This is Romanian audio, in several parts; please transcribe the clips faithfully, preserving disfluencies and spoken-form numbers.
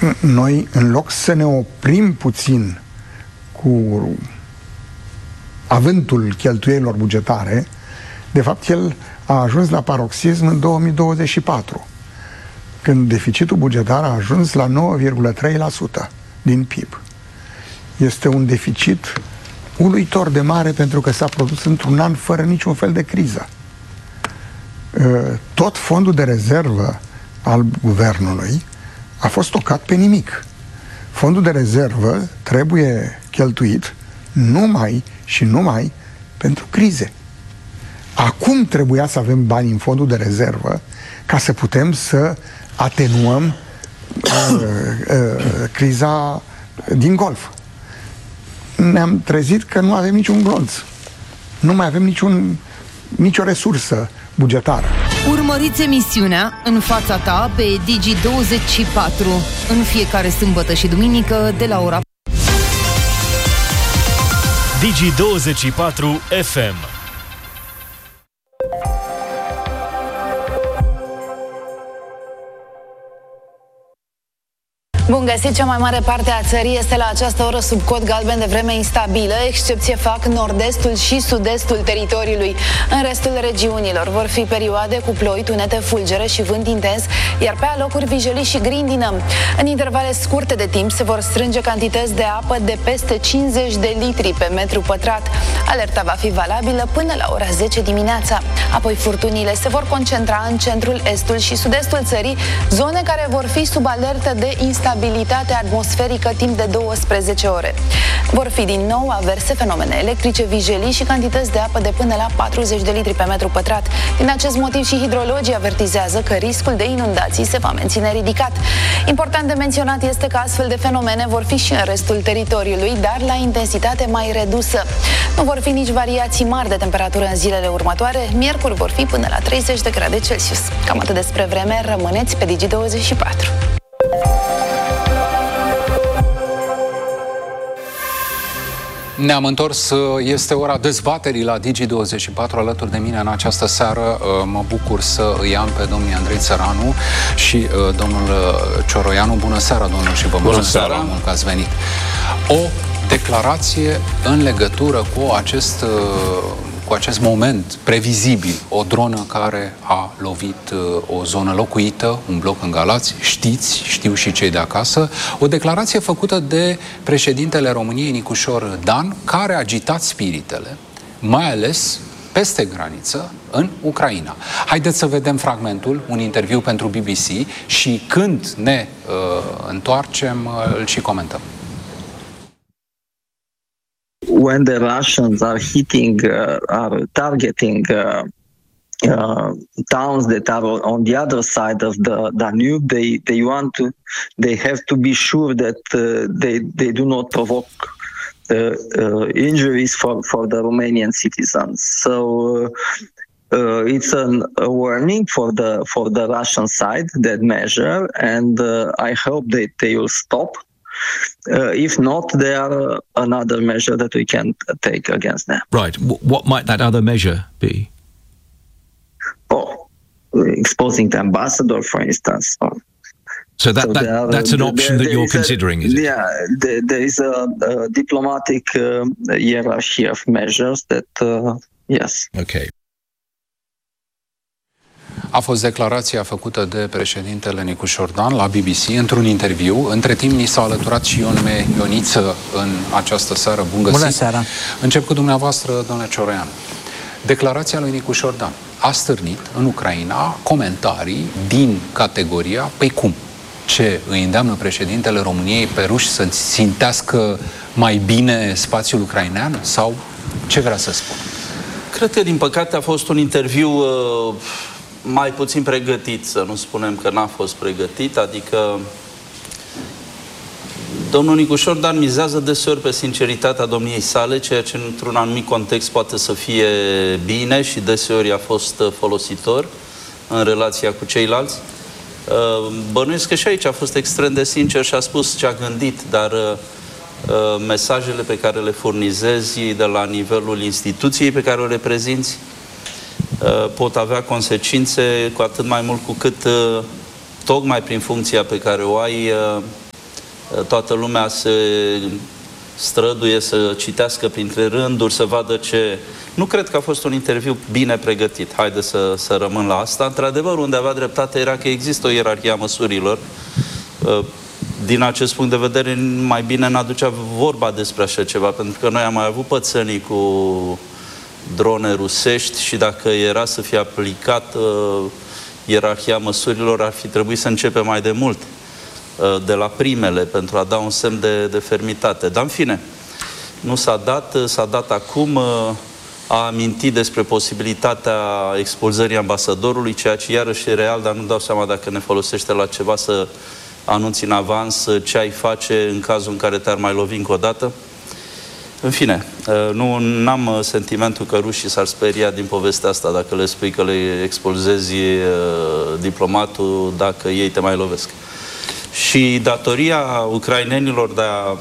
noi, în loc să ne oprim puțin cu avântul cheltuielilor bugetare, de fapt el a ajuns la paroxism în două mii douăzeci și patru, când deficitul bugetar a ajuns la nouă virgulă trei la sută din P I B. Este un deficit uluitor de mare pentru că s-a produs într-un an fără niciun fel de criză. Tot fondul de rezervă al guvernului a fost tocat pe nimic. Fondul de rezervă trebuie cheltuit numai și numai pentru crize. Acum trebuia să avem bani în fondul de rezervă ca să putem să atenuăm uh, uh, criza din Golf. Ne-am trezit că nu avem niciun glonț. Nu mai avem niciun, nicio resursă bugetară. Urmăriți emisiunea În fața ta pe Digi douăzeci și patru în fiecare sâmbătă și duminică de la ora Digi douăzeci și patru F M. Bun găsit, cea mai mare parte a țării este la această oră sub cod galben de vreme instabilă, excepție fac nord-estul și sud-estul teritoriului. În restul regiunilor vor fi perioade cu ploi, tunete, fulgere și vânt intens, iar pe alocuri vijelii și grindină. În intervale scurte de timp se vor strânge cantități de apă de peste cincizeci de litri pe metru pătrat. Alerta va fi valabilă până la ora zece dimineața. Apoi furtunile se vor concentra în centrul, estul și sud-estul țării, zone care vor fi sub alertă de instabilitate atmosferică timp de douăsprezece ore. Vor fi din nou averse, fenomene electrice, vijelii și cantități de apă de până la patruzeci de litri pe metru pătrat. Din acest motiv și hidrologii avertizează că riscul de inundații se va menține ridicat. Important de menționat este că astfel de fenomene vor fi și în restul teritoriului, dar la intensitate mai redusă. Nu vor fi nici variații mari de temperatură în zilele următoare. Miercuri vor fi până la treizeci de grade Celsius. Cam atât despre vreme, rămâneți pe Digi douăzeci și patru. Ne-am întors, este ora dezbaterii la Digi douăzeci și patru. Alături de mine în această seară mă bucur să îi am pe domnul Andrei Țăranu și domnul Cioroianu. Bună seara, domnul, și vă mulțumesc foarte mult că ați venit. O declarație în legătură cu acest, cu acest moment previzibil, o dronă care a lovit o zonă locuită, un bloc în Galați, știți, știu și cei de acasă, o declarație făcută de președintele României, Nicușor Dan, care a agitat spiritele, mai ales peste graniță, în Ucraina. Haideți să vedem fragmentul, un interviu pentru B B C, și când ne uh, întoarcem, uh, îl și comentăm. When the Russians are hitting, uh, are targeting uh, uh, towns that are on the other side of the Danube, they they want to, they have to be sure that uh, they they do not provoke uh, uh, injuries for for the Romanian citizens. So uh, uh, it's an, a warning for the for the Russian side, that measure, and uh, I hope that they will stop. Uh, if not, there are another measure that we can take against them. Right. W- what might that other measure be? Oh, exposing the ambassador, for instance. So that, so that are, that's an option there, that you're considering, a, is it? Yeah, there, there is a, a diplomatic uh, hierarchy of measures that, uh, yes. Okay. A fost declarația făcută de președintele Nicușor Dan la B B C într-un interviu. Între timp ni s-a alăturat și Ion Me Ioniță în această seară. Bun găsit! Bună seara! Încep cu dumneavoastră, domnule Cioroianu. Declarația lui Nicușor Dan a stârnit în Ucraina comentarii din categoria: păi cum? Ce îi îndeamnă președintele României pe ruși să țintească mai bine spațiul ucrainean? Sau ce vrea să spun? Cred că, din păcate, a fost un interviu uh... mai puțin pregătit, să nu spunem că n-a fost pregătit, adică domnul Nicușor Dan mizează deseori pe sinceritatea domniei sale, ceea ce într-un anumit context poate să fie bine și deseori a fost folositor în relația cu ceilalți. Bănuiesc că și aici a fost extrem de sincer și a spus ce a gândit, dar mesajele pe care le furnizezi de la nivelul instituției pe care o reprezinți pot avea consecințe, cu atât mai mult cu cât tocmai prin funcția pe care o ai toată lumea se străduie să citească printre rânduri, să vadă ce... Nu cred că a fost un interviu bine pregătit. Haide să, să rămân la asta. Într-adevăr, unde avea dreptate era că există o ierarhie a măsurilor. Din acest punct de vedere, mai bine n-aducea vorba despre așa ceva, pentru că noi am mai avut pățănii cu drone rusești și dacă era să fie aplicat ierarhia măsurilor, ar fi trebuit să începe mai de mult, de la primele, pentru a da un semn de, de fermitate. Dar, în fine, nu s-a dat, s-a dat acum, a amintit despre posibilitatea expulzării ambasadorului, ceea ce iarăși e real, dar nu dau seama dacă ne folosește la ceva să anunți în avans ce ai face în cazul în care te-ar mai lovi încă o dată. În fine, nu am sentimentul că rușii s-ar speria din povestea asta dacă le spui că le expulzezi diplomatul dacă ei te mai lovesc. Și datoria ucrainenilor de a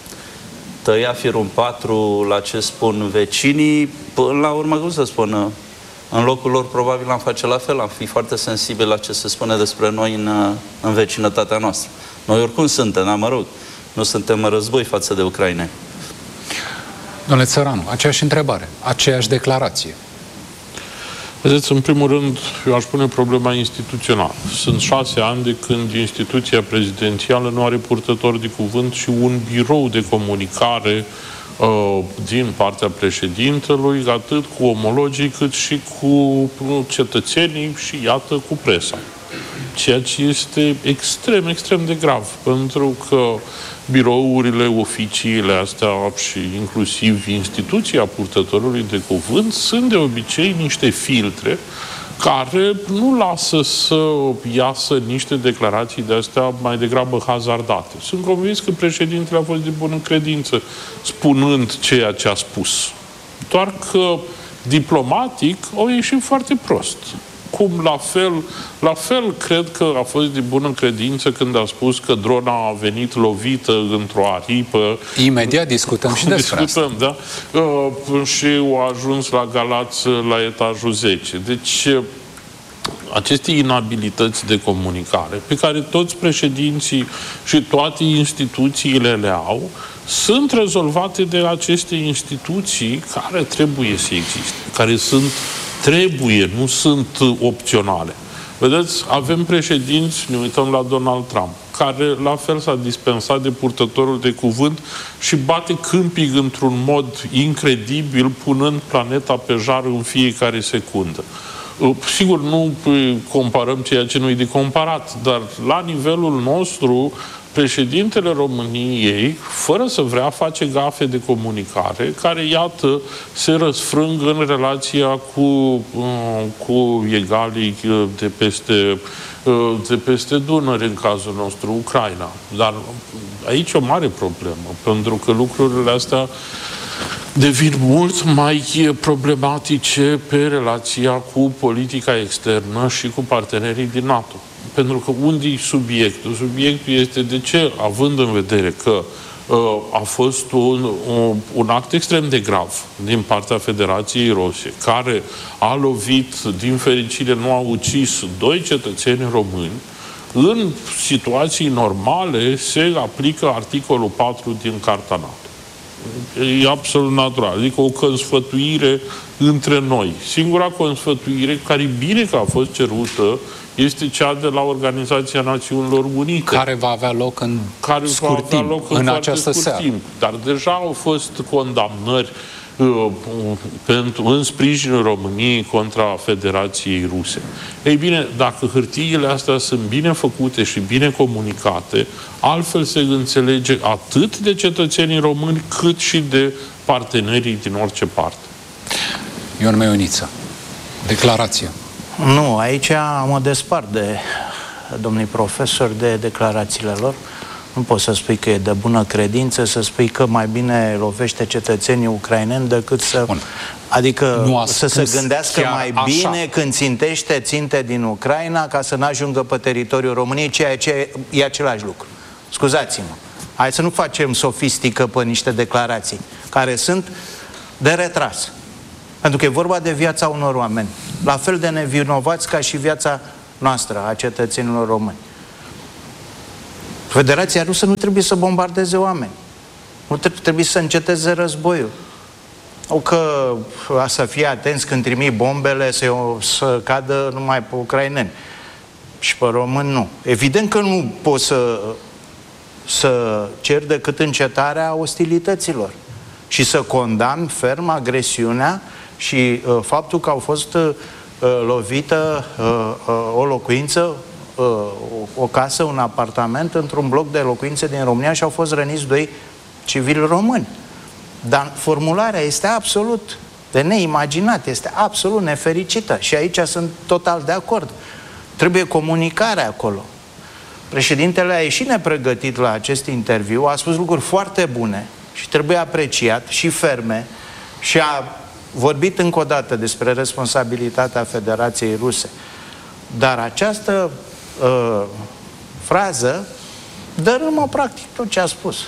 tăia firul patru la ce spun vecinii, până la urmă, cum să spun, în locul lor probabil am face la fel, am fi foarte sensibil la ce se spune despre noi în, în vecinătatea noastră. Noi oricum suntem, dar mă rog, nu suntem în război față de ucraineni. Domnule Țăranu, aceeași întrebare, aceeași declarație. Vedeți, în primul rând, eu aș pune problema instituțională. Sunt șase ani de când instituția prezidențială nu are purtător de cuvânt și un birou de comunicare uh, din partea președintelui, atât cu omologii, cât și cu cetățenii și, iată, cu presa. Ceea ce este extrem, extrem de grav, pentru că birourile, oficiile astea și inclusiv instituția purtătorului de cuvânt sunt de obicei niște filtre care nu lasă să iasă niște declarații de astea mai degrabă hazardate. Sunt convins că președintele a fost de bună credință spunând ceea ce a spus. Doar că diplomatic au ieșit foarte prost. Cum la fel, la fel cred că a fost de bună credință când a spus că drona a venit lovită într-o aripă. Imediat discutăm și despre discutăm, asta. Da? Uh, și a ajuns la Galați la etajul zece. Deci, aceste inabilități de comunicare pe care toți președinții și toate instituțiile le au, sunt rezolvate de aceste instituții care trebuie să existe, care sunt trebuie, nu sunt opționale. Vedeți, avem președinți, ne uităm la Donald Trump, care la fel s-a dispensat de purtătorul de cuvânt și bate câmpii într-un mod incredibil, punând planeta pe jar în fiecare secundă. Sigur, nu comparăm ceea ce nu e de comparat, dar la nivelul nostru, președintele României, fără să vrea, face gafe de comunicare, care, iată, se răsfrâng în relația cu, cu egalii de peste, de peste Dunăre, în cazul nostru, Ucraina. Dar aici o mare problemă, pentru că lucrurile astea devin mult mai problematice pe relația cu politica externă și cu partenerii din NATO. Pentru că unde e subiectul? Subiectul este de ce, având în vedere că uh, a fost un, un, un act extrem de grav din partea Federației Ruse, care a lovit, din fericire nu a ucis doi cetățeni români, în situații normale se aplică articolul patru din Carta NATO. E absolut natural. Adică o consfătuire între noi. Singura consfătuire, care e bine că a fost cerută, este cea de la Organizația Națiunilor Unite. Care va avea loc în care scurt va avea loc timp, în, în această scurt seară. Timp. Dar deja au fost condamnări uh, pentru, în sprijinul României contra Federației Ruse. Ei bine, dacă hârtiile astea sunt bine făcute și bine comunicate, altfel se înțelege atât de cetățenii români, cât și de partenerii din orice parte. Ion Meioniță, declarație. Nu, aici mă despart de domnii profesori de declarațiile lor. Nu poți să spui că e de bună credință, să spui că mai bine lovește cetățenii ucraineni decât să... Bun. Adică să se gândească mai bine așa, când țintește ținte din Ucraina ca să n-ajungă pe teritoriul României, ceea ce e același lucru. Scuzați-mă. Hai să nu facem sofistică pe niște declarații care sunt de retras. Pentru că e vorba de viața unor oameni, la fel de nevinovați ca și viața noastră, a cetățenilor români. Federația Rusă nu trebuie să bombardeze oameni. Nu trebuie să înceteze războiul. O că să fie atenți când trimit bombele să, să cadă numai pe ucraineni. Și pe români nu. Evident că nu pot să, să cer decât încetarea ostilităților. Și să condamn ferm agresiunea și uh, faptul că au fost uh, lovită uh, uh, o locuință, uh, o, o casă, un apartament într-un bloc de locuințe din România și au fost răniți doi civili români. Dar formularea este absolut de neimaginat, este absolut nefericită și aici sunt total de acord. Trebuie comunicare acolo. Președintele a ieșit nepregătit la acest interviu, a spus lucruri foarte bune și trebuie apreciat și ferme și a vorbit încă o dată despre responsabilitatea Federației Ruse. Dar această uh, frază dărâmă practic tot ce a spus.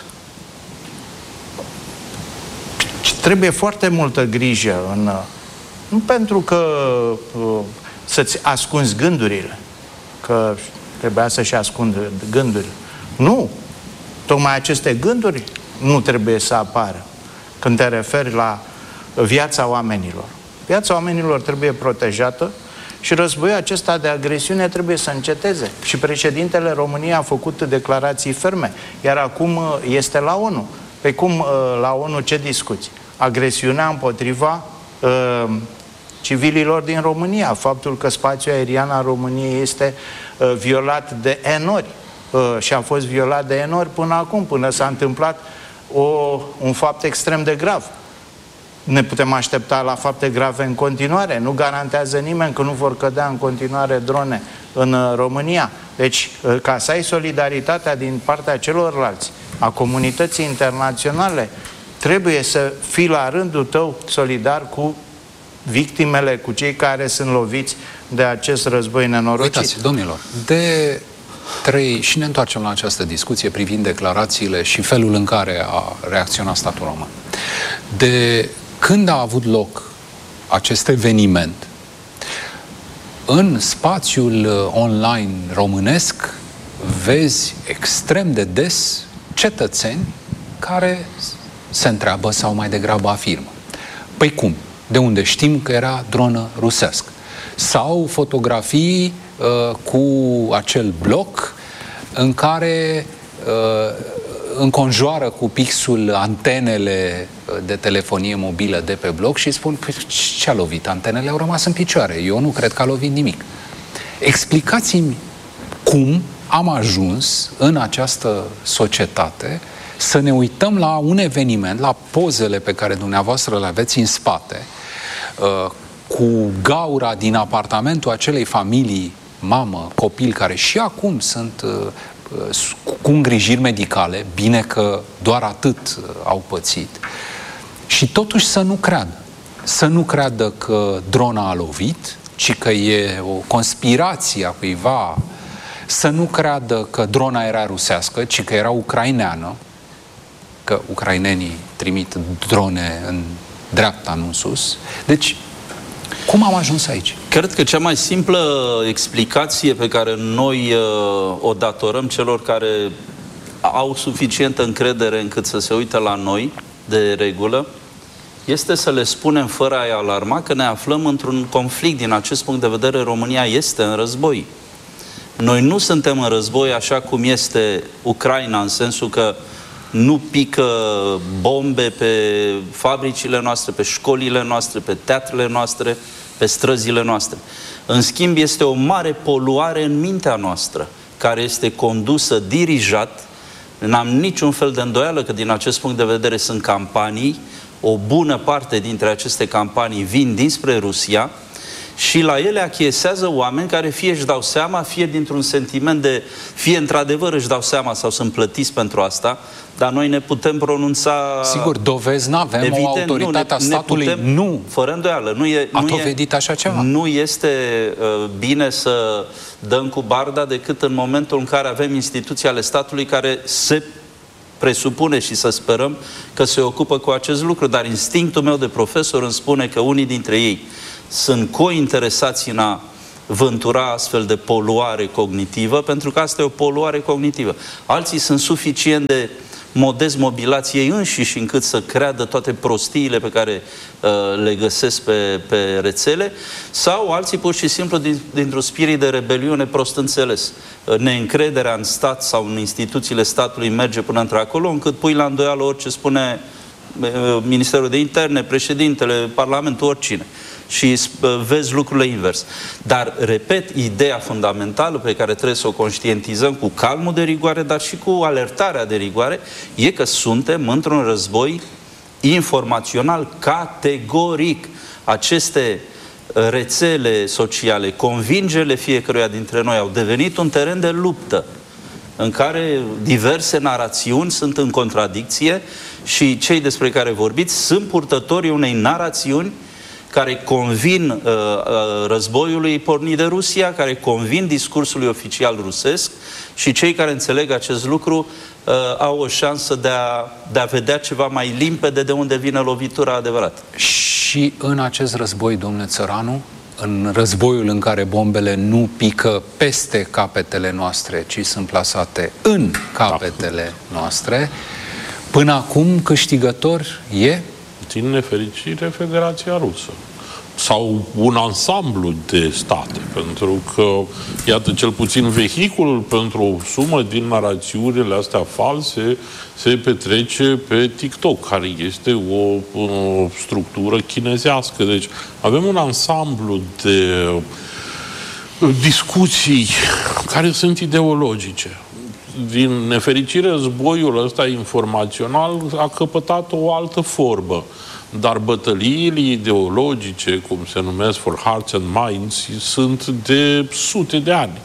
Trebuie foarte multă grijă în, nu pentru că uh, să-ți ascunzi gândurile, că trebuia să-și ascundă gândurile. Nu! Tocmai aceste gânduri nu trebuie să apară când te referi la viața oamenilor. Viața oamenilor trebuie protejată și războiul acesta de agresiune trebuie să înceteze. Și președintele României a făcut declarații ferme, iar acum este la ONU. Pe cum la ONU ce discuți? Agresiunea împotriva uh, civililor din România, faptul că spațiul aerian al României este uh, violat de N-ori uh, și a fost violat de N-ori până acum, până s-a întâmplat o, un fapt extrem de grav. Ne putem aștepta la fapte grave în continuare. Nu garantează nimeni că nu vor cădea în continuare drone în uh, România. Deci, uh, ca să ai solidaritatea din partea celorlalți, a comunității internaționale, trebuie să fii la rândul tău solidar cu victimele, cu cei care sunt loviți de acest război nenorocit. Uitați, domnilor, de trei, și ne întoarcem la această discuție privind declarațiile și felul în care a reacționat statul român. De când a avut loc acest eveniment, în spațiul online românesc vezi extrem de des cetățeni care se întreabă sau mai degrabă afirmă: păi cum? De unde știm că era dronă rusească? Sau fotografii uh, cu acel bloc în care uh, înconjoară cu pixul antenele de telefonie mobilă de pe bloc și spun: păi ce a lovit? Antenele au rămas în picioare. Eu nu cred că a lovit nimic. Explicați-mi cum am ajuns în această societate să ne uităm la un eveniment, la pozele pe care dumneavoastră le aveți în spate, uh, cu gaura din apartamentul acelei familii, mamă, copil, care și acum sunt uh, cu îngrijiri medicale, bine că doar atât uh, au pățit, și totuși să nu creadă. Să nu creadă că drona a lovit, ci că e o conspirație a cuiva, să nu creadă că drona era rusească, ci că era ucraineană, că ucrainenii trimit drone în dreapta, nu în sus. Deci, cum am ajuns aici? Cred că cea mai simplă explicație pe care noi uh, o datorăm celor care au suficientă încredere încât să se uite la noi, de regulă, este să le spunem fără a-i alarma că ne aflăm într-un conflict. Din acest punct de vedere, România este în război. Noi nu suntem în război așa cum este Ucraina, în sensul că nu pică bombe pe fabricile noastre, pe școlile noastre, pe teatrele noastre, pe străzile noastre. În schimb, este o mare poluare în mintea noastră, care este condusă, dirijat. N-am niciun fel de îndoială că din acest punct de vedere sunt campanii. O bună parte dintre aceste campanii vin dinspre Rusia și la ele achiesează oameni care fie își dau seama, fie dintr-un sentiment de, fie într-adevăr își dau seama sau sunt plătiți pentru asta, dar noi ne putem pronunța... Sigur, dovezi n-avem, evident, o autoritate a statului ne putem, nu. Fără îndoială. Nu e, a nu dovedit e, așa ceva. Nu este uh, bine să dăm cu barda decât în momentul în care avem instituții ale statului care se presupune și să sperăm că se ocupă cu acest lucru, dar instinctul meu de profesor îmi spune că unii dintre ei sunt cointeresați în a vântura astfel de poluare cognitivă, pentru că asta e o poluare cognitivă. Alții sunt suficient de modest mobilați ei înșiși încât să creadă toate prostiile pe care uh, le găsesc pe, pe rețele, sau alții pur și simplu din, dintr-un spirit de rebeliune prost înțeles. Uh, neîncrederea în stat sau în instituțiile statului merge până într-acolo, încât pui la îndoială orice spune uh, Ministerul de Interne, președintele, Parlamentul, oricine. Și vezi lucrurile invers. Dar, repet, ideea fundamentală pe care trebuie să o conștientizăm cu calmul de rigoare, dar și cu alertarea de rigoare, e că suntem într-un război informațional categoric. Aceste rețele sociale, convingerile fiecăruia dintre noi au devenit un teren de luptă în care diverse narațiuni sunt în contradicție și cei despre care vorbiți sunt purtătorii unei narațiuni care convin uh, uh, războiului pornit de Rusia, care convin discursului oficial rusesc, și cei care înțeleg acest lucru uh, au o șansă de a, de a vedea ceva mai limpede de unde vine lovitura adevărată. Și în acest război, domnule Țăranu, în războiul în care bombele nu pică peste capetele noastre, ci sunt plasate în capetele noastre, până acum câștigător e? Din nefericire, Federația Rusă. Sau un ansamblu de state, pentru că, iată, cel puțin vehiculul pentru o sumă din narațiunile astea false se petrece pe TikTok, care este o, o structură chinezească. Deci avem un ansamblu de discuții care sunt ideologice. Din nefericire, războiul ăsta informațional a căpătat o altă formă. Dar bătăliile ideologice, cum se numesc, for hearts and minds, sunt de sute de ani.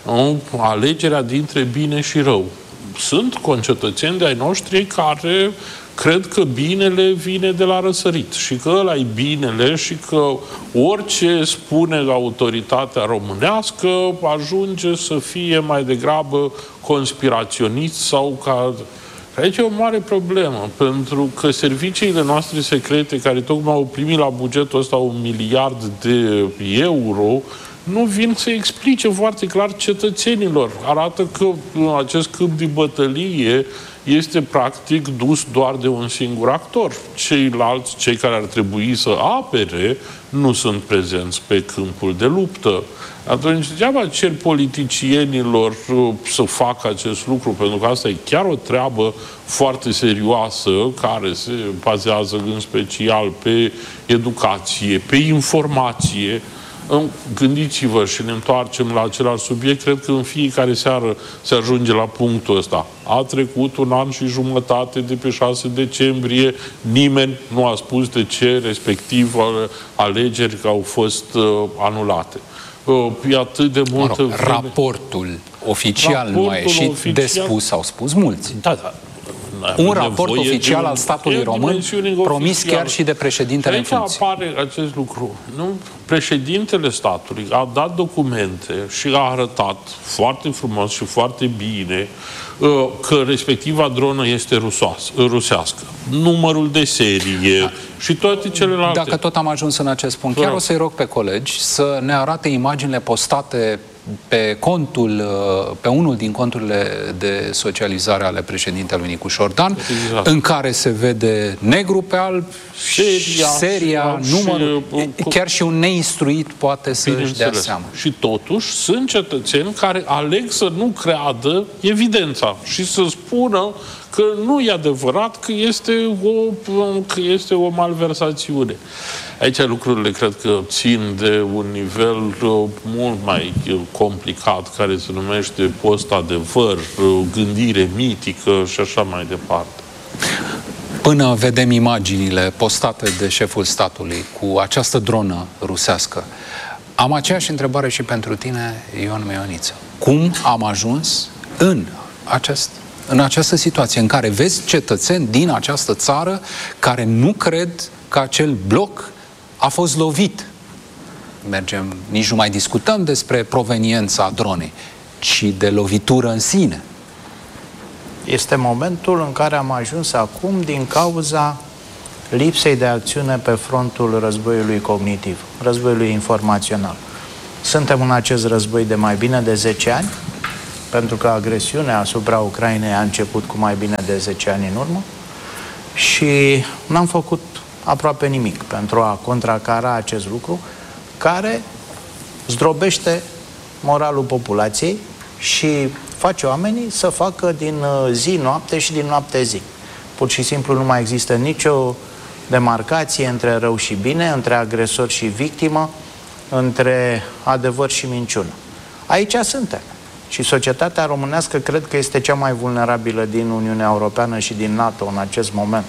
Alegerea dintre bine și rău. Sunt concetățeni de-ai noștri care cred că binele vine de la răsărit și că ăla-i binele și că orice spune autoritatea românească ajunge să fie mai degrabă conspiraționist sau ca... Aici e o mare problemă, pentru că serviciile noastre secrete, care tocmai au primit la bugetul ăsta un miliard de euro, nu vin să explice foarte clar cetățenilor. Arată că acest câmp de bătălie este practic dus doar de un singur actor. Ceilalți, cei care ar trebui să apere, nu sunt prezenți pe câmpul de luptă. Atunci, degeaba cer politicienilor să facă acest lucru, pentru că asta e chiar o treabă foarte serioasă, care se bazează în special pe educație, pe informație. Gândiți-vă și ne întoarcem la același subiect, cred că în fiecare seară se ajunge la punctul ăsta. A trecut un an și jumătate de pe șase decembrie, nimeni nu a spus de ce respectiv alegeri au fost uh, anulate. Uh, e atât de multă... Mă rog, raportul oficial raportul nu a ieșit oficial... de spus, au spus mulți. Da, da. Un raport oficial al statului român, promis chiar și de președintele în funcție. Aici apare acest lucru. Nu? Președintele statului a dat documente și a arătat foarte frumos și foarte bine uh, că respectiva dronă este rusoasă, rusească. Numărul de serie da. și toate celelalte. Dacă tot am ajuns în acest punct, chiar o să-i rog pe colegi să ne arate imaginile postate pe contul, pe unul din conturile de socializare ale președintelui Nicu Șordan, exact. în care se vede negru pe alb, seria, seria numărul, și, chiar și un neinstruit poate să-și dea seama. Și totuși sunt cetățeni care aleg să nu creadă evidența și să spună că nu e adevărat, că este o, că este o malversațiune. Aici lucrurile cred că țin de un nivel uh, mult mai uh, complicat, care se numește post-adevăr, uh, gândire mitică și așa mai departe. Până vedem imaginile postate de șeful statului cu această dronă rusească, am aceeași întrebare și pentru tine, Ion Meioniță. Cum am ajuns în acest în această situație în care vezi cetățeni din această țară care nu cred că acel bloc a fost lovit. Mergem, nici nu mai discutăm despre proveniența dronei, ci de lovitură în sine. Este momentul în care am ajuns acum din cauza lipsei de acțiune pe frontul războiului cognitiv, războiului informațional. Suntem în acest război de mai bine de zece ani, pentru că agresiunea asupra Ucrainei a început cu mai bine de zece ani în urmă și n-am făcut aproape nimic pentru a contracara acest lucru care zdrobește moralul populației și face oamenii să facă din zi noapte și din noapte zi. Pur și simplu nu mai există nicio demarcație între rău și bine, între agresor și victimă, între adevăr și minciună. Aici suntem. Și societatea românească cred că este cea mai vulnerabilă din Uniunea Europeană și din NATO în acest moment.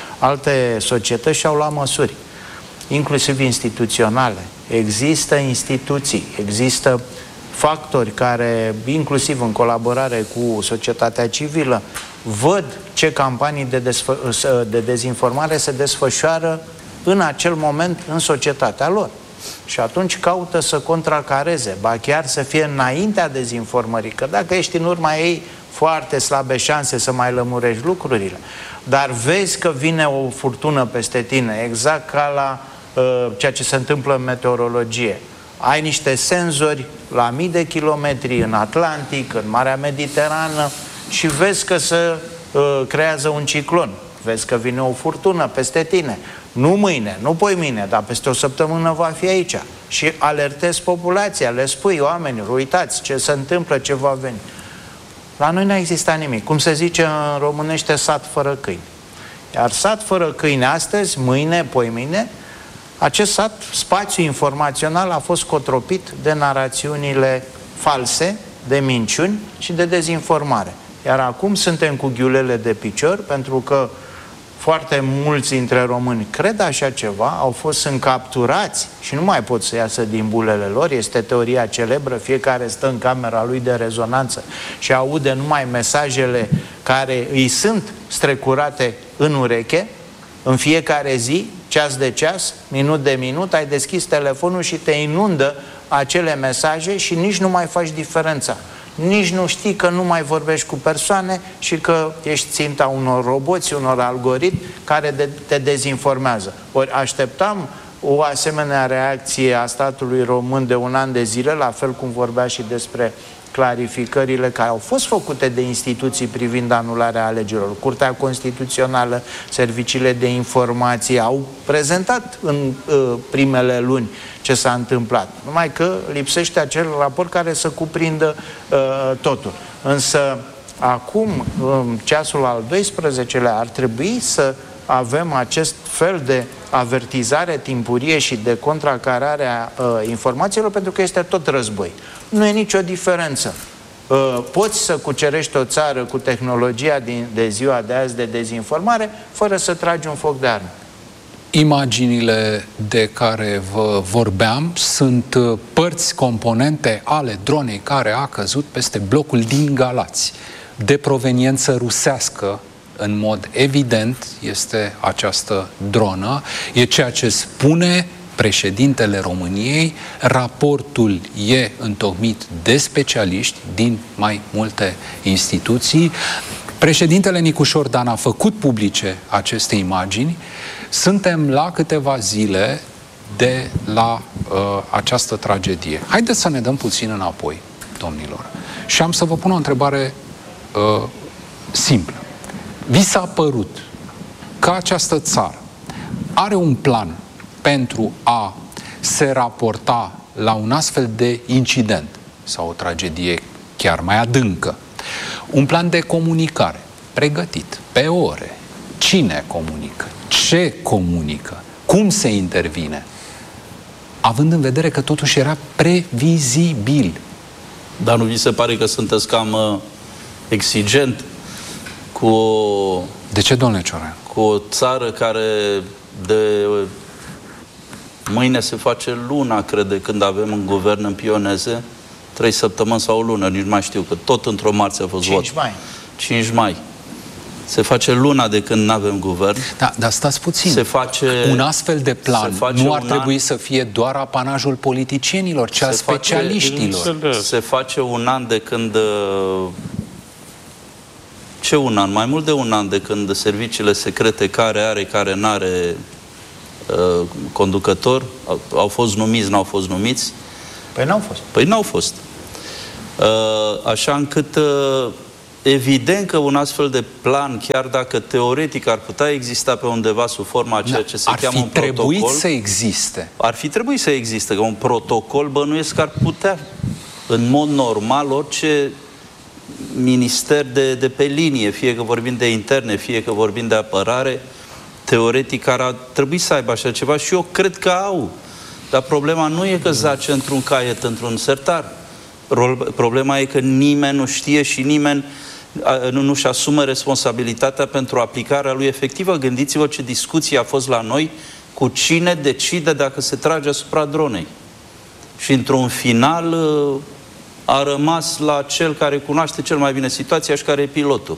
Alte societăți și-au luat măsuri, inclusiv instituționale. Există instituții, există factori care, inclusiv în colaborare cu societatea civilă, văd ce campanii de, de dezinformare se desfășoară în acel moment în societatea lor. Și atunci caută să contracareze, ba chiar să fie înaintea dezinformării, că dacă ești în urma ei, foarte slabe șanse să mai lămurești lucrurile. Dar vezi că vine o furtună peste tine, exact ca la uh, ceea ce se întâmplă în meteorologie. Ai niște senzori la mii de kilometri în Atlantic, în Marea Mediterană și vezi că se uh, creează un ciclon. Vezi că vine o furtună peste tine. Nu mâine, nu poimâine, dar peste o săptămână va fi aici. Și alertezi populația, le spui oamenilor, uitați ce se întâmplă, ce va veni. La noi n-a existat nimic. Cum se zice în românește, sat fără câini. Iar sat fără câini astăzi, mâine, poimâine, acest sat, spațiu informațional, a fost cotropit de narațiunile false, de minciuni și de dezinformare. Iar acum suntem cu ghiulele de picior, pentru că foarte mulți dintre români cred așa ceva, au fost încapturați și nu mai pot să iasă din bulele lor. Este teoria celebră, fiecare stă în camera lui de rezonanță și aude numai mesajele care îi sunt strecurate în ureche, în fiecare zi, ceas de ceas, minut de minut, ai deschis telefonul și te inundă acele mesaje și nici nu mai faci diferența. Nici nu știi că nu mai vorbești cu persoane și că ești ținta unor roboți, unor algoritmi care de, te dezinformează. Ori așteptam o asemenea reacție a statului român de un an de zile, la fel cum vorbea și despre clarificările care au fost făcute de instituții privind anularea alegerilor. Curtea Constituțională, serviciile de informație au prezentat în uh, primele luni ce s-a întâmplat. Numai că lipsește acel raport care să cuprindă uh, totul. Însă acum, în ceasul al doisprezecelea, ar trebui să avem acest fel de avertizare timpurie și de contracarare a uh, informațiilor, pentru că este tot război. Nu e nicio diferență. Uh, poți să cucerești o țară cu tehnologia din, de ziua de azi de dezinformare fără să tragi un foc de armă. Imaginile de care vă vorbeam sunt părți, componente ale dronei care a căzut peste blocul din Galați. De proveniență rusească, în mod evident, este această dronă. E ceea ce spune președintele României. Raportul e întocmit de specialiști din mai multe instituții. Președintele Nicușor Dan a făcut publice aceste imagini. Suntem la câteva zile de la uh, această tragedie. Haideți să ne dăm puțin înapoi, domnilor. Și am să vă pun o întrebare uh, simplă. Vi s-a părut că această țară are un plan pentru a se raporta la un astfel de incident sau o tragedie chiar mai adâncă? Un plan de comunicare pregătit pe ore. Cine comunică? Ce comunică? Cum se intervine? Având în vedere că totuși era previzibil. Dar nu vi se pare că sunteți cam uh, exigent cu o... De ce, domnule Cioran? Cu o țară care de mâine se face luna, crede, când avem un guvern în pioneze, trei săptămâni sau o lună, nici nu mai știu, că tot într-o marție a fost vot. cinci mai. cinci mai. Se face luna de când nu avem guvern. Da, dar stați puțin. Se face, un astfel de plan nu ar trebui an, să fie doar apanajul politicienilor, ci a specialiștilor. Face, se face un an de când... Ce un an? Mai mult de un an de când serviciile secrete, care are, care n-are uh, conducător, au, au fost numiți, n-au fost numiți, Păi n-au fost. Păi n-au fost. Așa încât evident că un astfel de plan, chiar dacă teoretic ar putea exista pe undeva sub forma a ceea ce se ar cheamă un fi trebuit protocol, să existe. Ar fi trebuit să existe, că un protocol bănuiesc că ar putea, în mod normal, orice minister de, de pe linie, fie că vorbim de interne, fie că vorbim de apărare, teoretic ar trebui să aibă așa ceva și eu cred că au. Dar problema nu e că zace într-un caiet, într-un sertar. Problema e că nimeni nu știe și nimeni nu-și asumă responsabilitatea pentru aplicarea lui efectivă. Gândiți-vă ce discuție a fost la noi cu cine decide dacă se trage asupra dronei. Și într-un final a rămas la cel care cunoaște cel mai bine situația și care e pilotul.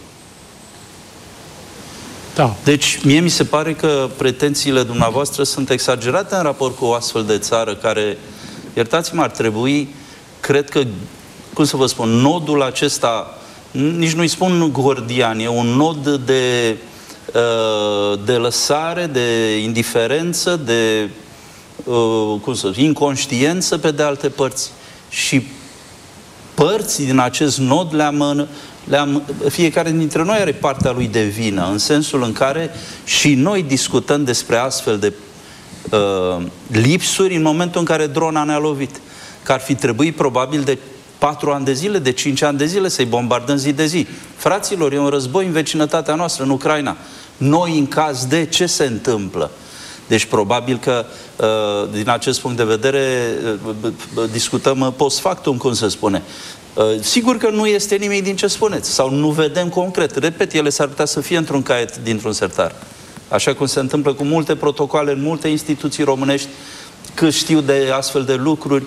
Da. Deci, mie mi se pare că pretențiile dumneavoastră sunt exagerate în raport cu o astfel de țară care, iertați-mă, ar trebui, cred că, cum să vă spun, nodul acesta, nici nu-i spun gordian, e un nod de, de lăsare, de indiferență, de cum să zic, inconștiență pe de alte părți. Și părți din acest nod le-am, le-am, fiecare dintre noi are partea lui de vină, în sensul în care și noi discutăm despre astfel de uh, lipsuri în momentul în care drona ne-a lovit. Că ar fi trebuit probabil de patru ani de zile, de cinci ani de zile să-i bombardăm zi de zi. Fraților, e un război în vecinătatea noastră, în Ucraina. Noi, în caz de, ce se întâmplă? Deci, probabil că, din acest punct de vedere, discutăm post factum, cum se spune. Sigur că nu este nimic din ce spuneți, sau nu vedem concret. Repet, ele s-ar putea să fie într-un caiet dintr-un sertar. Așa cum se întâmplă cu multe protocoale în multe instituții românești, că știu de astfel de lucruri.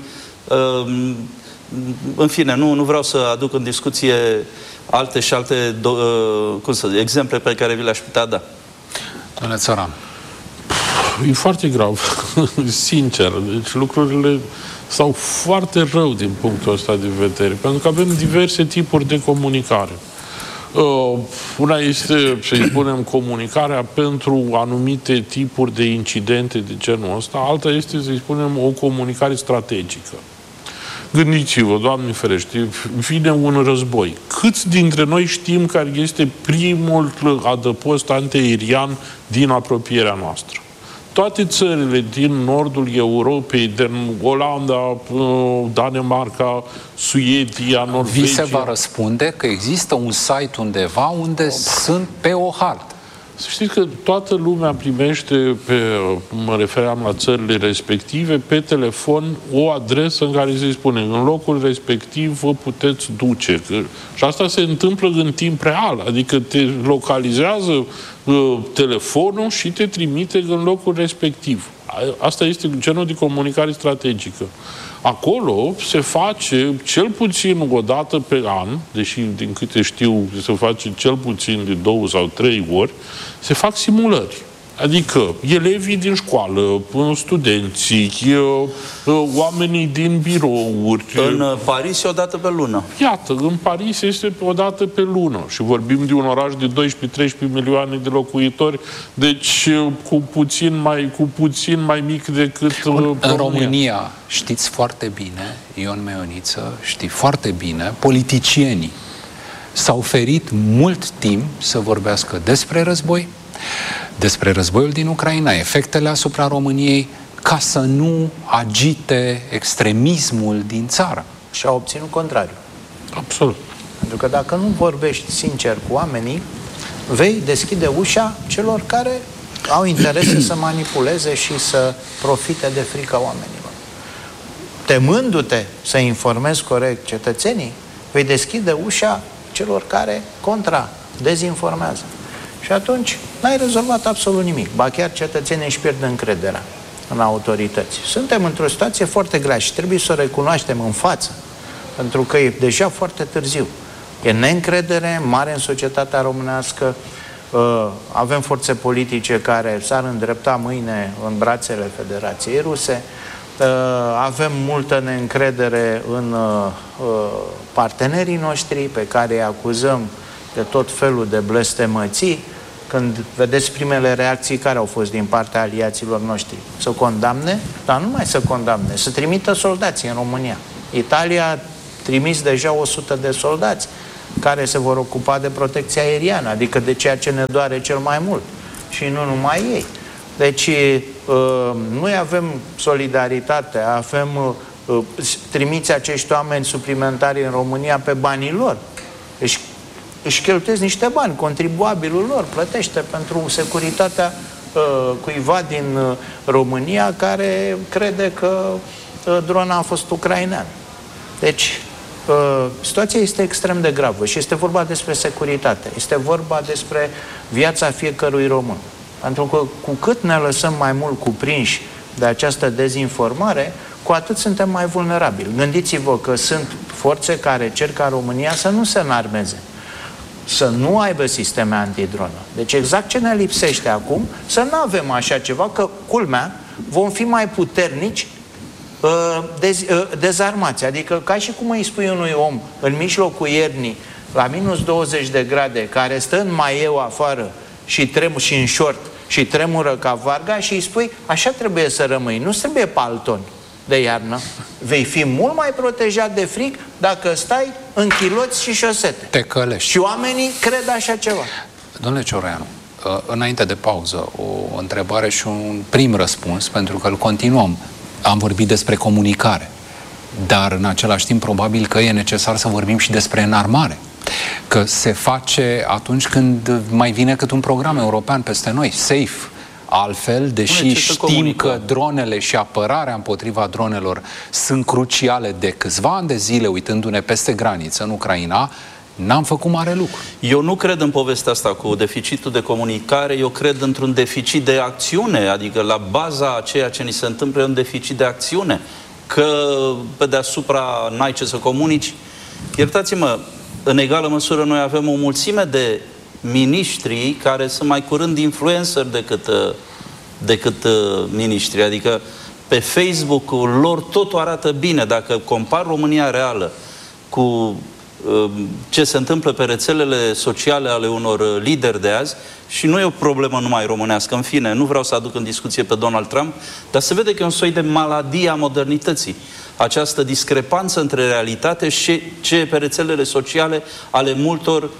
În fine, nu, nu vreau să aduc în discuție alte și alte cum să zic, exemple pe care vi le-aș putea da. Domnule Țăran. E foarte grav, sincer. Deci lucrurile stau foarte rău din punctul ăsta de vedere, pentru că avem diverse tipuri de comunicare. Uh, una este, să-i spunem, comunicarea pentru anumite tipuri de incidente de genul ăsta, alta este, să-i spunem, o comunicare strategică. Gândiți-vă, Doamne ferește, vine un război. Câți dintre noi știm care este primul adăpost antiaerian din apropierea noastră? Toate țările din nordul Europei, din Olanda, Danemarca, Suedia, Norvegia... Vi se va răspunde că există un site undeva unde oh. sunt pe o hartă. Să știți că toată lumea primește, pe, mă refeream la țările respective, pe telefon o adresă în care se spune în locul respectiv vă puteți duce. Și asta se întâmplă în timp real, adică te localizează uh, telefonul și te trimite în locul respectiv. Asta este genul de comunicare strategică. Acolo se face cel puțin o dată pe an, deși din câte știu se face cel puțin de două sau trei ori, se fac simulări. Adică elevii din școală, studenții, oamenii din birouri. În Paris e o dată pe lună. Iată, în Paris este o dată pe lună. Și vorbim de un oraș de doisprezece-treisprezece milioane de locuitori, deci cu puțin mai, cu puțin mai mic decât în România. În România, știți foarte bine, Ion Meioniță, știi foarte bine, politicienii s-au ferit mult timp să vorbească despre război, despre războiul din Ucraina, efectele asupra României, ca să nu agite extremismul din țară. Și a obținut contrariu. Absolut. Pentru că dacă nu vorbești sincer cu oamenii, vei deschide ușa celor care au interese să manipuleze și să profite de frica oamenilor. Temându-te să informezi corect cetățenii, vei deschide ușa celor care contra, dezinformează. Și atunci n-ai rezolvat absolut nimic. Ba chiar cetățenii își pierd încrederea în autorități. Suntem într-o situație foarte grea și trebuie să o recunoaștem în față, pentru că e deja foarte târziu. E neîncredere mare în societatea românească, avem forțe politice care s-ar îndrepta mâine în brațele Federației Ruse, avem multă neîncredere în partenerii noștri pe care îi acuzăm de tot felul de blestemății. când vedeți primele reacții care au fost din partea aliaților noștri? Să condamne? Dar nu mai să condamne, să trimită soldați în România. Italia a trimis deja o sută de soldați care se vor ocupa de protecția aeriană, adică de ceea ce ne doare cel mai mult. Și nu numai ei. Deci, noi avem solidaritate, avem, trimiți acești oameni suplimentari în România pe banii lor. Deci, își cheltuiesc niște bani, contribuabilul lor plătește pentru securitatea uh, cuiva din uh, România care crede că uh, drona a fost ucraineană. Deci, uh, situația este extrem de gravă și este vorba despre securitate, este vorba despre viața fiecărui român. Pentru că cu cât ne lăsăm mai mult cuprinși de această dezinformare, cu atât suntem mai vulnerabili. Gândiți-vă că sunt forțe care cer ca România să nu se înarmeze, să nu aibă sisteme antidronă. Deci exact ce ne lipsește acum, să nu avem așa ceva, că, culmea, vom fi mai puternici uh, dez, uh, dezarmați. Adică ca și cum îi spui unui om în mijlocul iernii, la minus douăzeci de grade, care stă în maieu afară și, tremur, și în short și tremură ca varga și îi spui, așa trebuie să rămâi, nu trebuie palton de iarnă. Vei fi mult mai protejat de frig dacă stai în chiloți și șosete. Te călești. Și oamenii cred așa ceva. Domnule Cioreanu, înainte de pauză, o întrebare și un prim răspuns, pentru că îl continuăm. Am vorbit despre comunicare, dar în același timp probabil că e necesar să vorbim și despre înarmare. Că se face atunci când mai vine cât un program european peste noi, SAFE. Altfel, deși știm că dronele și apărarea împotriva dronelor sunt cruciale de câțiva ani de zile, uitându-ne peste graniță în Ucraina, n-am făcut mare lucru. Eu nu cred în povestea asta cu deficitul de comunicare, eu cred într-un deficit de acțiune, adică la baza a ceea ce ni se întâmplă e un deficit de acțiune, că pe deasupra n-ai ce să comunici. Iertați-mă, în egală măsură noi avem o mulțime de miniștri care sunt mai curând influenceri decât, decât miniștri. Adică pe Facebook-ul lor totul arată bine. Dacă compar România reală cu ce se întâmplă pe rețelele sociale ale unor lideri de azi, și nu e o problemă numai românească, în fine, nu vreau să aduc în discuție pe Donald Trump, dar se vede că e un soi de maladie a modernității. Această discrepanță între realitate și ce e pe rețelele sociale ale multor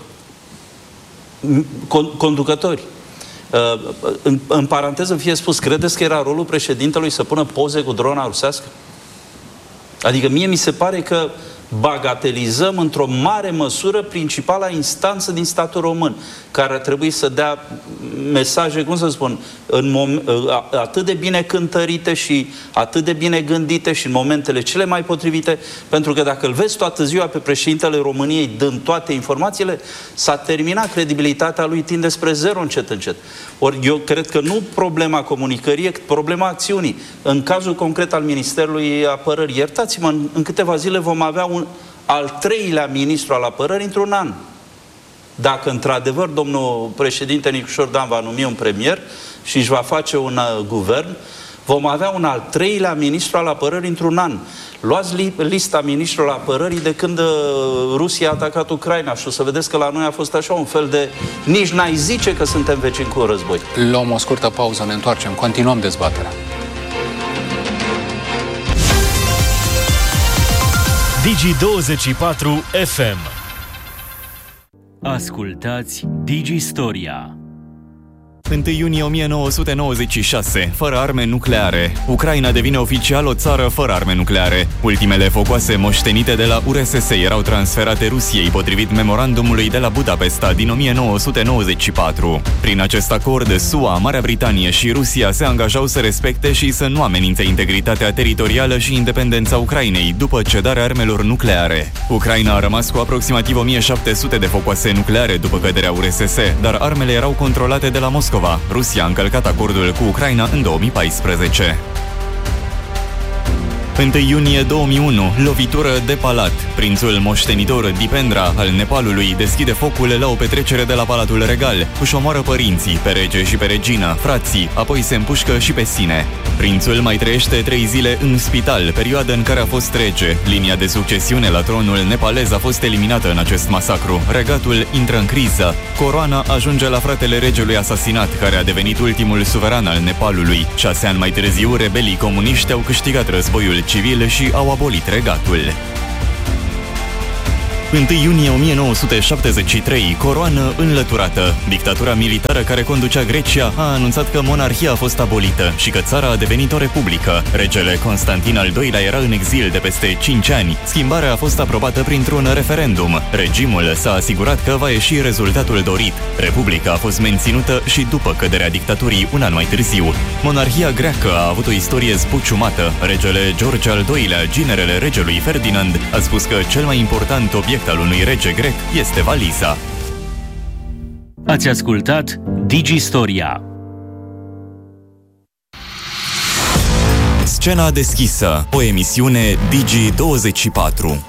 conducători. În, în paranteză fie spus, credeți că era rolul președintelui să pună poze cu drona rusească? Adică mie mi se pare că bagatelizăm într-o mare măsură principala instanță din statul român, care ar trebui să dea mesaje, cum să spun, în atât de bine cântărite și atât de bine gândite și în momentele cele mai potrivite, pentru că dacă îl vezi toată ziua pe președintele României dând toate informațiile, s-a terminat credibilitatea lui, tinde spre zero încet încet. Ori eu cred că nu problema comunicării, e problema acțiunii. În cazul concret al Ministerului Apărării, iertați-mă, în, în câteva zile vom avea un al treilea ministru al apărării într-un an. Dacă într-adevăr domnul președinte Nicușor Dan va numi un premier și își va face un uh, guvern, vom avea un al treilea ministru al apărării într-un an. Luați li lista ministrului apărării de când uh, Rusia a atacat Ucraina și o să vedeți că la noi a fost așa un fel de nici n-ai zice că suntem vecini cu un război. Luăm o scurtă pauză, ne întoarcem, continuăm dezbaterea. Digi douăzeci și patru F M. Ascultați Digi Storia. întâi iunie o mie nouă sute nouăzeci și șase. Fără arme nucleare. Ucraina devine oficial o țară fără arme nucleare. Ultimele focoase moștenite de la U R S S erau transferate Rusiei, potrivit memorandumului de la Budapesta din o mie nouă sute nouăzeci și patru. Prin acest acord, S U A, Marea Britanie și Rusia se angajau să respecte și să nu amenințe integritatea teritorială și independența Ucrainei după cedarea armelor nucleare. Ucraina a rămas cu aproximativ o mie șapte sute de focoase nucleare după căderea U R S S, dar armele erau controlate de la Moscova. Rusia a încălcat acordul cu Ucraina în două mii paisprezece. întâi iunie două mii unu, lovitură de palat. Prințul moștenitor Dipendra al Nepalului deschide focul la o petrecere de la Palatul Regal. Își omoară părinții, pe rege și pe regină, frații, apoi se împușcă și pe sine. Prințul mai trăiește trei zile în spital, perioadă în care a fost rege. Linia de succesiune la tronul nepalez a fost eliminată în acest masacru. Regatul intră în criză. Coroana ajunge la fratele regelui asasinat, care a devenit ultimul suveran al Nepalului. Șase ani mai târziu, rebelii comuniști au câștigat războiul civil și au abolit regatul. întâi iunie o mie nouă sute șaptezeci și trei, coroană înlăturată. Dictatura militară care conducea Grecia a anunțat că monarhia a fost abolită și că țara a devenit o republică. Regele Constantin al doilea era în exil de peste cinci ani. Schimbarea a fost aprobată printr-un referendum. Regimul s-a asigurat că va ieși rezultatul dorit. Republica a fost menținută și după căderea dictaturii un an mai târziu. Monarhia greacă a avut o istorie zbuciumată. Regele George al doilea, ginerele regelui Ferdinand, a spus că cel mai important obiect al unui rege grec este valiza. Ați ascultat DigiStoria. Scena deschisă, o emisiune Digi douăzeci și patru.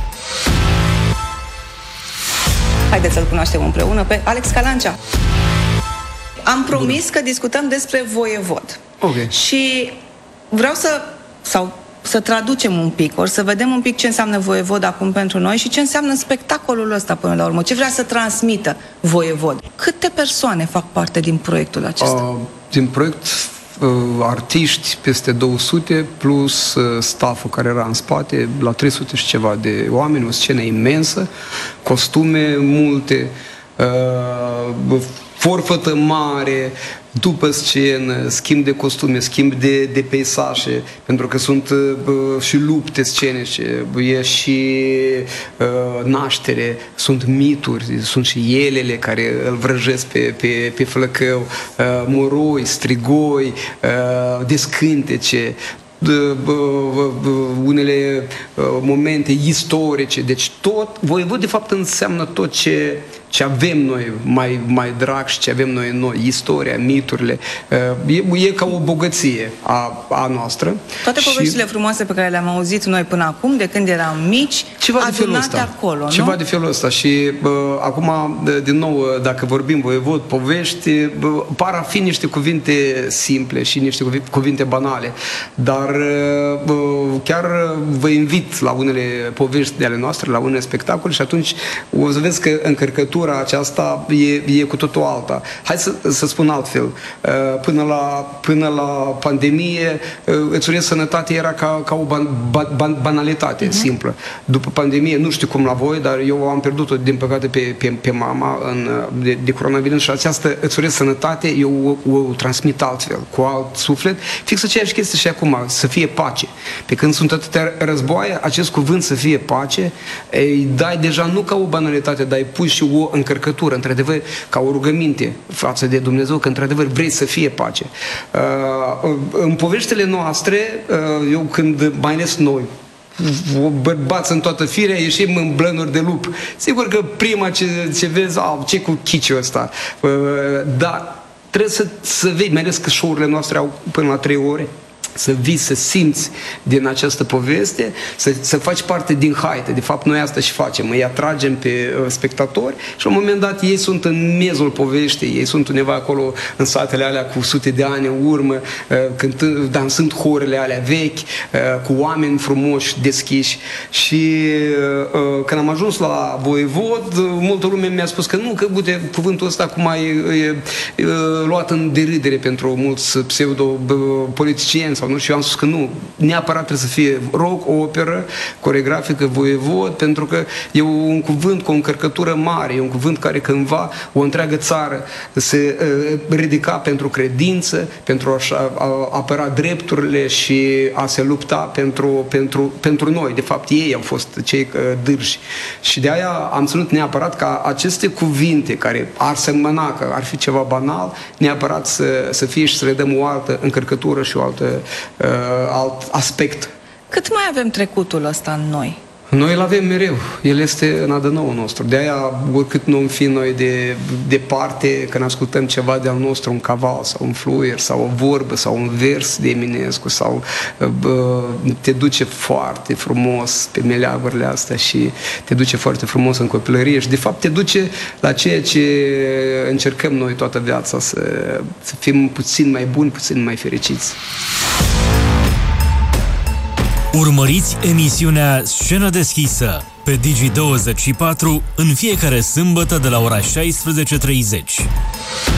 Haideți să-l cunoaștem împreună pe Alex Calancea. Am promis Bun. că discutăm despre voievod. Okay. Și vreau să... sau să traducem un pic, ori să vedem un pic ce înseamnă voievod acum pentru noi și ce înseamnă spectacolul ăsta până la urmă. Ce vrea să transmită voievod? Câte persoane fac parte din proiectul acesta? Uh, din proiect, uh, artiști peste două sute, plus uh, stafful care era în spate, la trei sute și ceva de oameni, o scenă imensă, costume multe, uh, forfătă mare, după scenă, schimb de costume, schimb de, de peisaje, pentru că sunt uh, și lupte scenice, e și uh, naștere, sunt mituri, sunt și elele care îl vrăjesc pe, pe, pe flăcău, uh, moroi, strigoi, uh, descântece, unele momente istorice, deci tot, voievod de fapt înseamnă tot ce, ce avem noi mai, mai drag și ce avem noi în noi, istoria, miturile, e, e ca o bogăție a, a noastră. Toate și poveștile frumoase pe care le-am auzit noi până acum, de când eram mici, ceva de felul ăsta. acolo, Ceva nu? de felul ăsta și uh, acum, din nou, dacă vorbim voievod, povești, uh, par a fi niște cuvinte simple și niște cuvinte banale, dar chiar vă invit la unele povești de ale noastre, la unele spectacole și atunci o să vezi că încărcătura aceasta e, e cu totul alta. Hai să, să spun altfel. Până la, până la pandemie, îți urez sănătate era ca, ca o ban, ban, banalitate uh-huh. simplă. După pandemie, nu știu cum la voi, dar eu am pierdut-o, din păcate, pe, pe, pe mama în, de, de coronavirus și această îți urez sănătate, eu o, o transmit altfel, cu alt suflet. Fix aceeași chestie și acum, să fie pace. Pe când sunt atâtea războaie, acest cuvânt să fie pace, îi dai deja nu ca o banalitate, dar îi pui și o încărcătură, într-adevăr, ca o rugăminte față de Dumnezeu, că într-adevăr vrei să fie pace. Uh, în poveștile noastre, uh, eu când, mai ales noi, bărbați în toată firea, ieșim în blănuri de lup. Sigur că prima ce, ce vezi, a, ce cu chiciul ăsta. Uh, dar trebuie să, să vezi, mai ales că show-urile noastre au până la trei ore, să vii, să simți din această poveste, să, să faci parte din haită. De fapt, noi asta și facem. Îi atragem pe uh, spectatori și la un moment dat ei sunt în mezul poveștii, ei sunt undeva acolo în satele alea cu sute de ani în urmă, uh, când dansând horurile alea vechi, uh, cu oameni frumoși, deschiși. Și uh, când am ajuns la voievod, multă lume mi-a spus că nu, că uite, cuvântul ăsta acum e, e, e luat în deridere pentru mulți pseudo-politicieni sau nu, și eu am spus că nu, neapărat trebuie să fie rock, operă, coregrafică, voievod, pentru că e un cuvânt cu o încărcătură mare, e un cuvânt care cândva o întreagă țară se uh, ridica pentru credință, pentru a-și apăra drepturile și a se lupta pentru, pentru, pentru noi. De fapt, ei au fost cei uh, dârși. Și de aia am ținut neapărat ca aceste cuvinte care ar semăna că ar fi ceva banal, neapărat să, să fie și să le dăm o altă încărcătură și o altă Uh, alt aspect. Cât mai avem trecutul ăsta în noi? Noi îl avem mereu. El este în A D N-ul nostru. De aia, oricât nu am fi noi de departe, când ascultăm ceva de-al nostru, un caval sau un fluier sau o vorbă sau un vers de Eminescu sau bă, te duce foarte frumos pe meleagurile astea și te duce foarte frumos în copilărie și de fapt te duce la ceea ce încercăm noi toată viața, să, să fim puțin mai buni, puțin mai fericiți. Urmăriți emisiunea Scenă deschisă pe Digi douăzeci și patru în fiecare sâmbătă de la ora șaisprezece și treizeci.